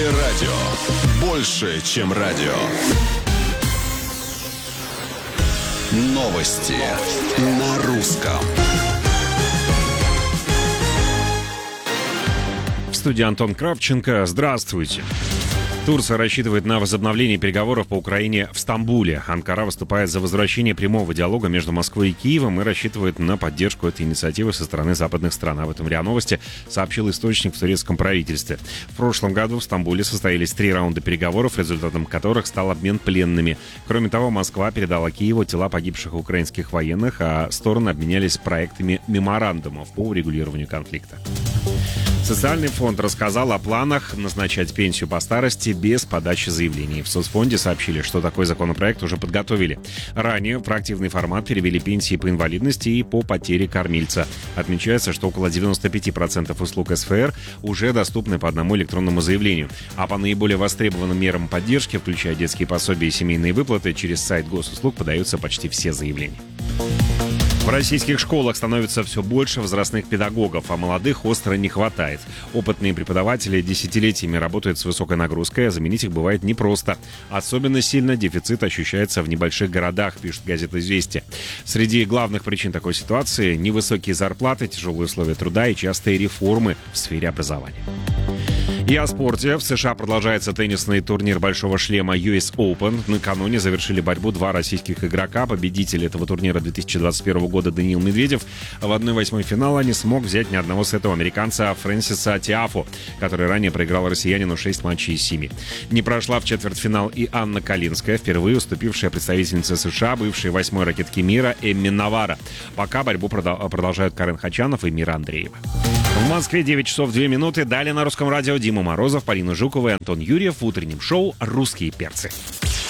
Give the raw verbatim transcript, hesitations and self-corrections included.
Радио. Больше, чем радио. Новости на русском. В студии Антон Кравченко. Здравствуйте. Турция рассчитывает на возобновление переговоров по Украине в Стамбуле. Анкара выступает за возвращение прямого диалога между Москвой и Киевом и рассчитывает на поддержку этой инициативы со стороны западных стран. Об этом РИА Новости сообщил источник в турецком правительстве. В прошлом году в Стамбуле состоялись три раунда переговоров, результатом которых стал обмен пленными. Кроме того, Москва передала Киеву тела погибших украинских военных, а стороны обменялись проектами меморандумов по урегулированию конфликта. Социальный фонд рассказал о планах назначать пенсию по старости без подачи заявлений. В соцфонде сообщили, что такой законопроект уже подготовили. Ранее в проактивный формат перевели пенсии по инвалидности и по потере кормильца. Отмечается, что около девяносто пять процентов услуг СФР уже доступны по одному электронному заявлению. А по наиболее востребованным мерам поддержки, включая детские пособия и семейные выплаты, через сайт госуслуг подаются почти все заявления. В российских школах становится все больше возрастных педагогов, а молодых остро не хватает. Опытные преподаватели десятилетиями работают с высокой нагрузкой, а заменить их бывает непросто. Особенно сильно дефицит ощущается в небольших городах, пишет газета «Известия». Среди главных причин такой ситуации – невысокие зарплаты, тяжелые условия труда и частые реформы в сфере образования. И о спорте. В США продолжается теннисный турнир «Большого шлема» ю эс Open. Накануне завершили борьбу два российских игрока. Победитель этого турнира две тысячи двадцать первого года Даниил Медведев в одна восьмая финала не смог взять ни одного сета у американца Фрэнсиса Тиафо, который ранее проиграл россиянину шесть матчей из семи. Не прошла в четвертьфинал и Анна Калинская, впервые уступившая представительнице США, бывшей восьмой ракетки мира Эмми Навара. Пока борьбу продолжают Карен Хачанов и Мира Андреева. В Москве девять часов две минуты. Далее на русском радио Дима Морозов, Полина Жукова и Антон Юрьев в утреннем шоу «Русские перцы».